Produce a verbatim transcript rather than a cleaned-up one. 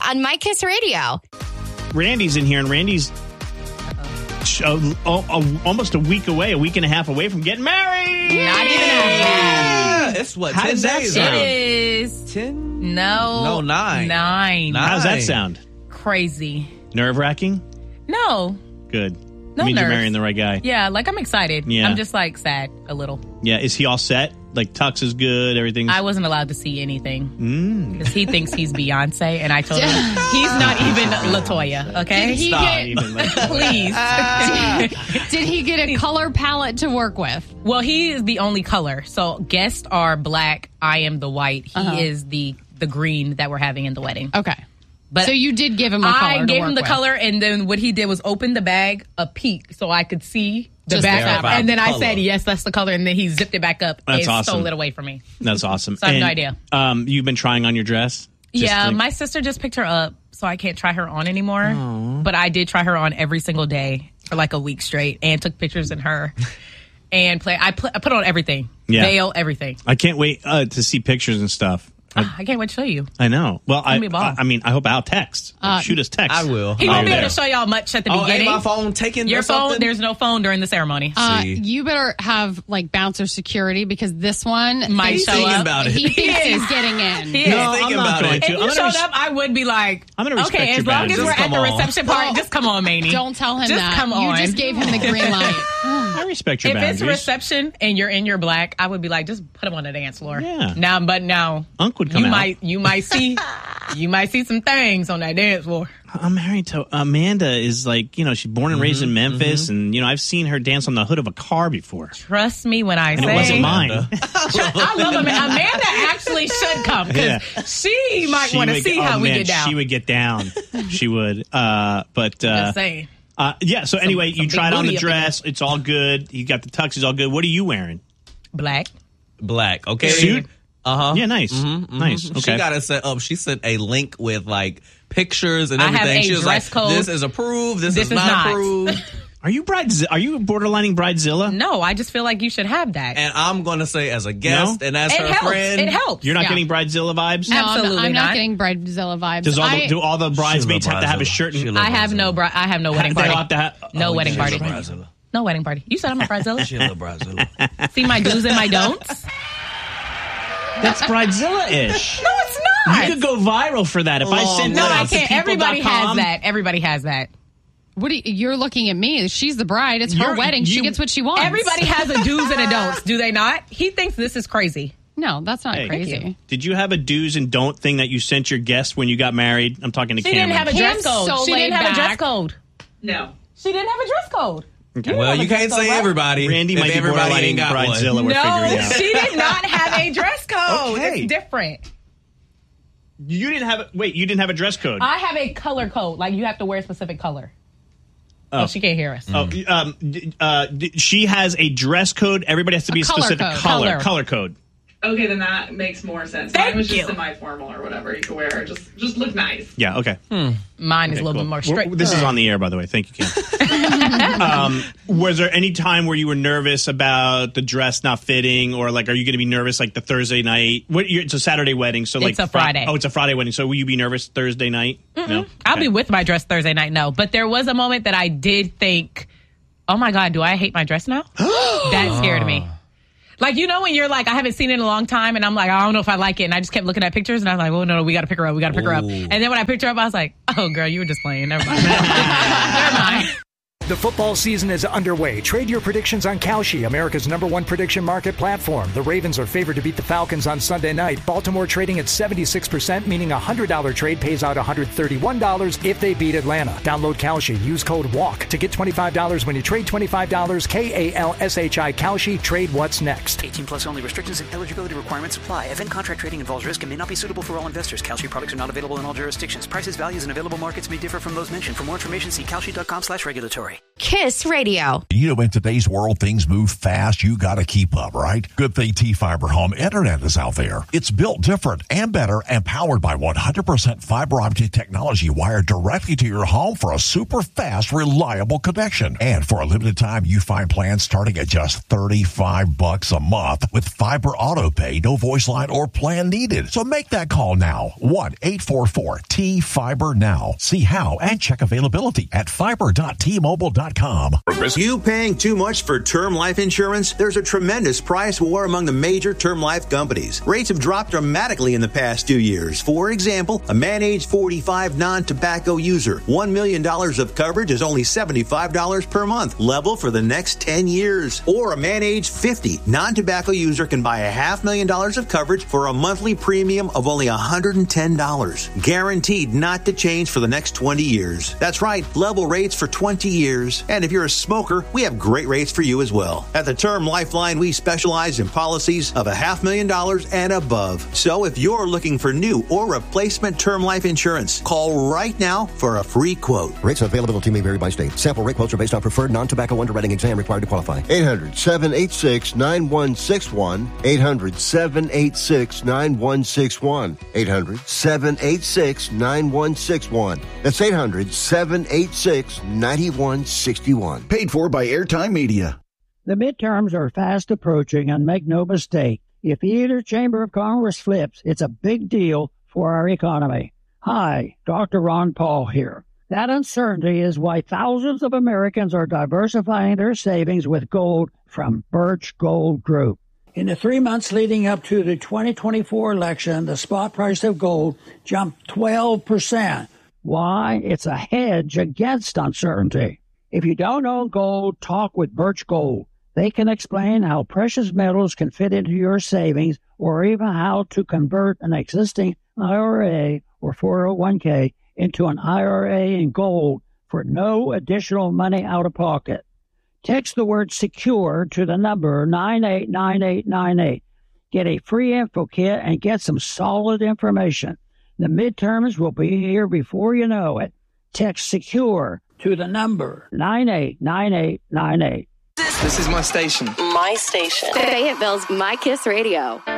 on My Kiss Radio. Randy's in here, and Randy's uh, uh, uh, almost a week away, a week and a half away from getting married. Not even a half. Yeah, it's what, How ten does that days? sound? It is. Ten? No. No, nine. Nine. Nine. How's that sound? Crazy. Nerve-wracking? No. Good. No means you're nerves. marrying the right guy. Yeah, like I'm excited. Yeah. I'm just like sad a little. Yeah, is he all set? Like Tux is good, everything's... I wasn't allowed to see anything Mm. because he thinks he's Beyonce, and I told him he's not even LaToya. Okay, Did he Stop get- even. Like, please. Did he get a color palette to work with? Well, he is the only color. So guests are black. I am the white. He Uh-huh. is the the green that we're having in the wedding. Okay. But so you did give him a color I to gave work him the with. color, and then what he did was open the bag a peek so I could see the Just back. verify And then the I color. said, yes, that's the color. And then he zipped it back up That's and awesome. stole it away from me. That's awesome. So I have no And, idea. Um, you've been trying on your dress? Just Yeah, like- my sister just picked her up, so I can't try her on anymore. But I did try her on every single day for like a week straight and took pictures in her and play. I, put I put on everything. Yeah. Veil, everything. I can't wait uh, to see pictures and stuff. I, I can't wait to show you. I know. Well, I, gonna be a ball. I I mean, I hope I'll text. Uh, Shoot us text. I will. He I'll won't be there. able to show y'all much at the Oh, ain't beginning. my phone taken Your or phone, something? there's no phone during the ceremony. Uh, See. you better have like bouncer security because this one Might thinks show thinking up. about it. he He thinks is. he's getting in. He is. No, thinking I'm not about going it. to. If I'm you gonna showed res- up, I would be like, I'm gonna respect okay, your as long as boundaries. we're Just at the come on. reception part, just come on, Manny. Don't tell him Just that. come You on. just gave him the green light. I respect your If boundaries. it's reception and you're in your black, I would be like, just put him on the dance floor. Yeah. Now, but now, Unc would come you out. might, you might see, you might see some things on that dance floor. I'm married to Amanda. Is like, you know, she's born and raised in Memphis, and you know, I've seen her dance on the hood of a car before. Trust me when I And say it wasn't mine. I love Amanda. Amanda actually should come because Yeah. she might She want to would see get- how oh, we man, get down. She would get down. She would. Uh, but uh, Just saying. uh, yeah. So anyway, some you big tried on the booty up in dress. It's all good. You got the tux. It's all good. What are you wearing? Black. Black, okay? Suit? Uh huh. Yeah, nice, nice. Okay. She got it set up. She sent a link with like pictures and I have everything. a She was dress like, code. "This is approved. This, This is, is not, not." approved." Are you bride? Are you borderlining bridezilla? No, I just feel like you should have that. And I'm going to say, as a guest No? and as it her helps. friend, It helps. You're not Yeah. getting bridezilla vibes. No, I'm- Absolutely I'm, not not. getting bridezilla vibes. Does all the, I, do all the bridesmaids She have to have a love shirt? Bridezilla. And, She I have no. Bri- I have no wedding they party. all have to have, No oh, wedding yeah, party. that's right. No wedding party. You said I'm a bridezilla. She a little Bridezilla. See my do's and my don'ts. That's bridezilla-ish. No, it's not. You could go viral for that. If I Long send no, that I out to can't. people Everybody dot com, has that. Everybody has that. what do you, you're looking at me? She's the bride. It's her You're- wedding. she you- gets what she wants. Everybody has a do's and a don'ts, do they not? He thinks this is crazy. No, that's not Hey. crazy. Did you have a do's and don't thing that you sent your guests when you got married? I'm talking to She Cameron. didn't have a dress Cam's code. so she didn't laid have a dress back. code. No. She didn't have a dress code. Well, you can't say everybody. Randy if might be everybody borderlining ain't got one. bridezilla. We're No, figuring out. she did not have a dress code. Okay. It's different. You didn't have a, wait. You didn't have a dress code. I have a color code. Like you have to wear a specific color. Oh, she can't hear us. Oh, um, d- uh, d- she has a dress code. Everybody has to be a, color specific code. color. Color. Color code. Okay, then that makes more sense. Thank Mine was just you. semi-formal or whatever you could wear. Just just look nice. Yeah. Okay. Mine is a little Cool. bit more We're- strict. This is on the air, by the way. Thank you, Cam. um, was there any time where you were nervous about the dress not fitting, or like, are you going to be nervous like the Thursday night? What? You're, it's a Saturday wedding, so like It's a Fri- Friday. Oh, it's a Friday wedding. So will you be nervous Thursday night? No. I'll Okay. be with my dress Thursday night, no. But there was a moment that I did think, oh my God, do I hate my dress now? That scared me. Like, you know, when you're like, I haven't seen it in a long time, and I'm like, I don't know if I like it. And I just kept looking at pictures, and I was like, oh, no, no, we got to pick her up. We got to pick her up. Ooh. And then when I picked her up, I was like, oh, girl, you were just playing. Never mind. Never mind. The football season is underway. Trade your predictions on Kalshi, America's number one prediction market platform. The Ravens are favored to beat the Falcons on Sunday night. Baltimore trading at seventy-six percent, meaning a one hundred dollars trade pays out one hundred thirty-one dollars if they beat Atlanta. Download Kalshi. Use code WALK to get twenty-five dollars when you trade twenty-five dollars. K A L S H I Kalshi. Trade what's next. eighteen plus only. Restrictions and eligibility requirements apply. Event contract trading involves risk and may not be suitable for all investors. Kalshi products are not available in all jurisdictions. Prices, values, and available markets may differ from those mentioned. For more information, see kalshi dot com slash regulatory. apply. Kiss Radio. You know, in today's world, things move fast. You got to keep up, right? Good thing T-Fiber Home Internet is out there. It's built different and better and powered by one hundred percent fiber optic technology wired directly to your home for a super fast, reliable connection. And for a limited time, you find plans starting at just thirty-five bucks a month with fiber auto pay, no voice line or plan needed. So make that call now. one eight four four T Fiber now. See how and check availability at fiber dot t mobile dot com. You paying too much for term life insurance? There's a tremendous price war among the major term life companies. Rates have dropped dramatically in the past two years. For example, a man age forty-five non-tobacco user, one million dollars of coverage is only seventy-five dollars per month, level for the next ten years. Or a man age fifty non-tobacco user can buy a half million dollars of coverage for a monthly premium of only one hundred ten dollars. Guaranteed not to change for the next twenty years. That's right, level rates for twenty years. And if you're a smoker, we have great rates for you as well. At the Term Lifeline, we specialize in policies of a half million dollars and above. So if you're looking for new or replacement term life insurance, call right now for a free quote. Rates and availability may vary by state. Sample rate quotes are based on preferred non-tobacco underwriting exam required to qualify. eight hundred, seven eight six, nine one six one. eight hundred, seven eight six, nine one six one. eight hundred, seven eight six, nine one six one. That's eight hundred, seven eight six, nine one six one. Paid for by Airtime Media. The midterms are fast approaching, and make no mistake, if either chamber of Congress flips, it's a big deal for our economy. Hi, Doctor Ron Paul here. That uncertainty is why thousands of Americans are diversifying their savings with gold from Birch Gold Group. In the three months leading up to the twenty twenty-four election, the spot price of gold jumped twelve percent. Why? It's a hedge against uncertainty. If you don't own gold, talk with Birch Gold. They can explain how precious metals can fit into your savings or even how to convert an existing I R A or four oh one k into an I R A in gold for no additional money out of pocket. Text the word SECURE to the number nine eight nine eight nine eight. Get a free info kit and get some solid information. The midterms will be here before you know it. Text SECURE to the number nine eight nine eight nine eight. This is my station. My station. Fayetteville's My Kiss Radio.